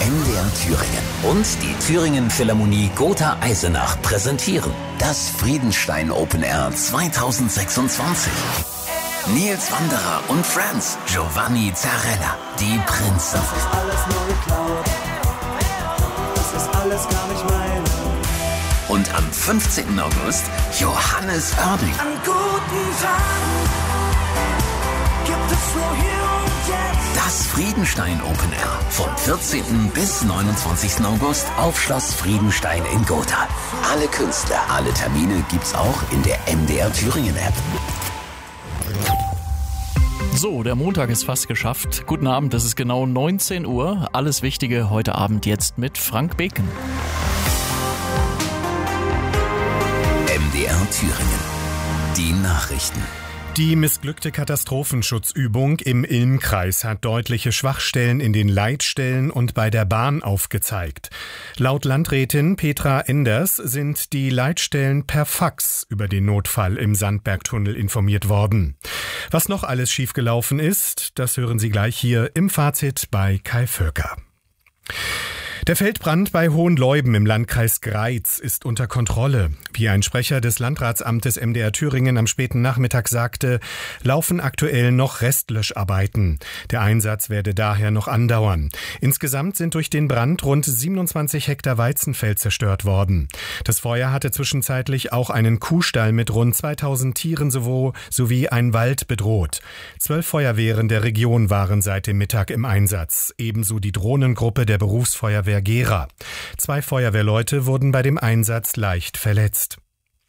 MDR Thüringen und die Thüringen Philharmonie Gotha Eisenach präsentieren das Friedenstein Open Air 2026. Nils Wanderer und Friends, Giovanni Zarella, die Prinzen. Das ist alles nur geklaut, das ist alles gar nicht mein. Und am 15. August Johannes Oerding. An guten Tagen gibt es nur hier und jetzt. Das Friedenstein Open Air vom 14. bis 29. August auf Schloss Friedenstein in Gotha. Alle Künstler, alle Termine gibt's auch in der MDR Thüringen App. So, der Montag ist fast geschafft. Guten Abend, es ist genau 19 Uhr. Alles Wichtige heute Abend jetzt mit Frank Beken. MDR Thüringen. Die Nachrichten. Die missglückte Katastrophenschutzübung im Ilm-Kreis hat deutliche Schwachstellen in den Leitstellen und bei der Bahn aufgezeigt. Laut Landrätin Petra Enders sind die Leitstellen per Fax über den Notfall im Sandbergtunnel informiert worden. Was noch alles schiefgelaufen ist, das hören Sie gleich hier im Fazit bei Kai Völker. Der Feldbrand bei Hohenleuben im Landkreis Greiz ist unter Kontrolle. Wie ein Sprecher des Landratsamtes MDR Thüringen am späten Nachmittag sagte, laufen aktuell noch Restlöscharbeiten. Der Einsatz werde daher noch andauern. Insgesamt sind durch den Brand rund 27 Hektar Weizenfeld zerstört worden. Das Feuer hatte zwischenzeitlich auch einen Kuhstall mit rund 2000 Tieren sowie ein Wald bedroht. 12 Feuerwehren der Region waren seit dem Mittag im Einsatz. Ebenso die Drohnengruppe der Berufsfeuerwehr Gera. 2 Feuerwehrleute wurden bei dem Einsatz leicht verletzt.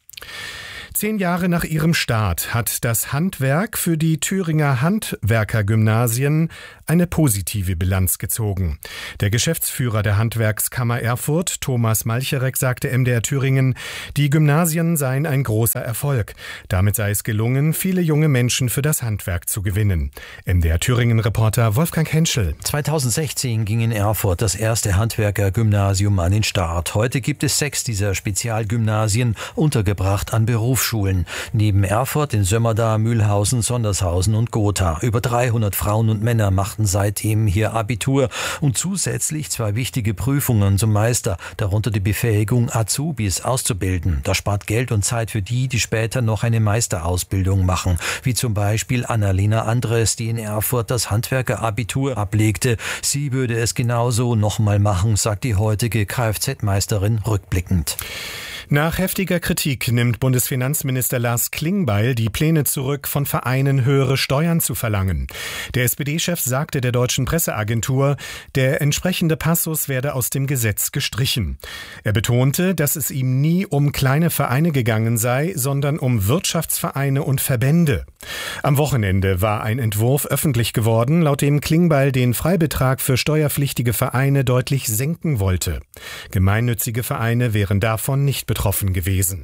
10 Jahre nach ihrem Start hat das Handwerk für die Thüringer Handwerkergymnasien eine positive Bilanz gezogen. Der Geschäftsführer der Handwerkskammer Erfurt, Thomas Malcherek, sagte MDR Thüringen, die Gymnasien seien ein großer Erfolg. Damit sei es gelungen, viele junge Menschen für das Handwerk zu gewinnen. MDR Thüringen-Reporter Wolfgang Henschel. 2016 ging in Erfurt das erste Handwerkergymnasium an den Start. Heute gibt es 6 dieser Spezialgymnasien untergebracht an Berufsschulen. Neben Erfurt in Sömmerda, Mühlhausen, Sondershausen und Gotha. Über 300 Frauen und Männer machten seitdem hier Abitur und zusätzlich 2 wichtige Prüfungen zum Meister, darunter die Befähigung, Azubis auszubilden. Das spart Geld und Zeit für die später noch eine Meisterausbildung machen, wie zum Beispiel Annalena Andres, die in Erfurt das Handwerkerabitur ablegte. Sie würde es genauso nochmal machen, sagt die heutige Kfz-Meisterin rückblickend. Nach heftiger Kritik nimmt Bundesfinanzminister Lars Klingbeil die Pläne zurück, von Vereinen höhere Steuern zu verlangen. Der SPD-Chef sagte der Deutschen Presseagentur, der entsprechende Passus werde aus dem Gesetz gestrichen. Er betonte, dass es ihm nie um kleine Vereine gegangen sei, sondern um Wirtschaftsvereine und Verbände. Am Wochenende war ein Entwurf öffentlich geworden, laut dem Klingbeil den Freibetrag für steuerpflichtige Vereine deutlich senken wollte. Gemeinnützige Vereine wären davon nicht betroffen gewesen.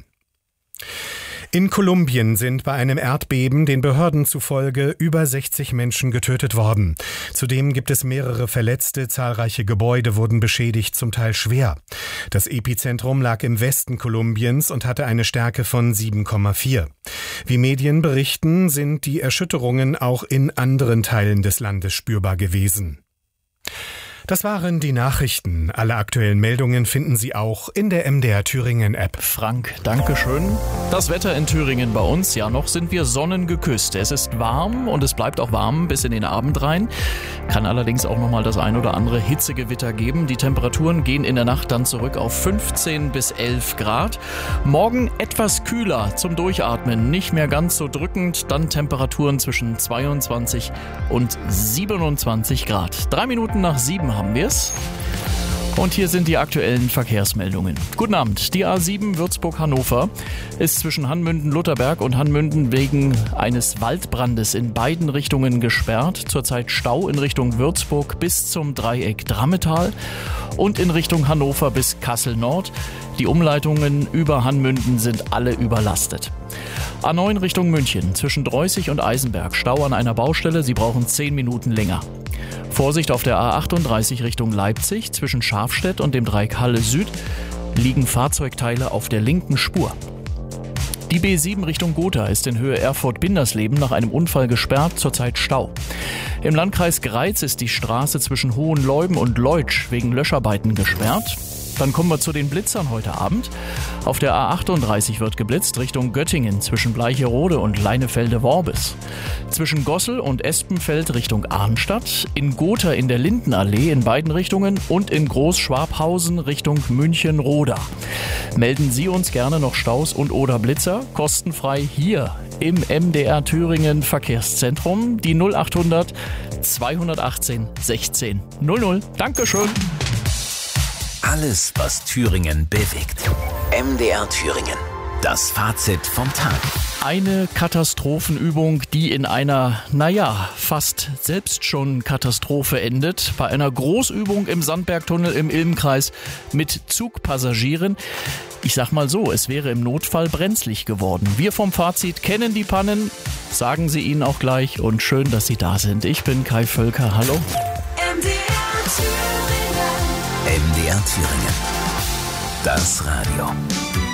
In Kolumbien sind bei einem Erdbeben den Behörden zufolge über 60 Menschen getötet worden. Zudem gibt es mehrere Verletzte, zahlreiche Gebäude wurden beschädigt, zum Teil schwer. Das Epizentrum lag im Westen Kolumbiens und hatte eine Stärke von 7,4. Wie Medien berichten, sind die Erschütterungen auch in anderen Teilen des Landes spürbar gewesen. Das waren die Nachrichten. Alle aktuellen Meldungen finden Sie auch in der MDR Thüringen App. Frank, Dankeschön. Das Wetter in Thüringen bei uns, ja, noch sind wir sonnengeküsst. Es ist warm und es bleibt auch warm bis in den Abend rein. Kann allerdings auch nochmal das ein oder andere Hitzegewitter geben. Die Temperaturen gehen in der Nacht dann zurück auf 15 bis 11 Grad. Morgen etwas kühler zum Durchatmen, nicht mehr ganz so drückend. Dann Temperaturen zwischen 22 und 27 Grad. 3 Minuten nach 7 haben wir es. Und hier sind die aktuellen Verkehrsmeldungen. Guten Abend. Die A7 Würzburg-Hannover ist zwischen Hanmünden-Lutherberg und Hanmünden wegen eines Waldbrandes in beiden Richtungen gesperrt. Zurzeit Stau in Richtung Würzburg bis zum Dreieck Drammetal und in Richtung Hannover bis Kassel-Nord. Die Umleitungen über Hanmünden sind alle überlastet. A9 Richtung München zwischen Dreußig und Eisenberg. Stau an einer Baustelle. Sie brauchen 10 Minuten länger. Vorsicht auf der A38 Richtung Leipzig. Zwischen Schafstedt und dem Dreieck Halle Süd liegen Fahrzeugteile auf der linken Spur. Die B7 Richtung Gotha ist in Höhe Erfurt-Bindersleben nach einem Unfall gesperrt, zurzeit Stau. Im Landkreis Greiz ist die Straße zwischen Hohenleuben und Leutsch wegen Löscharbeiten gesperrt. Dann kommen wir zu den Blitzern heute Abend. Auf der A38 wird geblitzt Richtung Göttingen zwischen Bleicherode und Leinefelde-Worbis. Zwischen Gossel und Espenfeld Richtung Arnstadt, in Gotha in der Lindenallee in beiden Richtungen und in Großschwabhausen Richtung München-Roda. Melden Sie uns gerne noch Staus und oder Blitzer, kostenfrei hier im MDR Thüringen Verkehrszentrum, die 0800 218 16 00. Dankeschön. Alles, was Thüringen bewegt. MDR Thüringen. Das Fazit vom Tag. Eine Katastrophenübung, die in einer, fast selbst schon Katastrophe endet. Bei einer Großübung im Sandbergtunnel im Ilmkreis mit Zugpassagieren. Ich sag mal so, es wäre im Notfall brenzlig geworden. Wir vom Fazit kennen die Pannen, sagen sie Ihnen auch gleich und schön, dass Sie da sind. Ich bin Kai Völker, hallo. MDR Thüringen. Das Radio.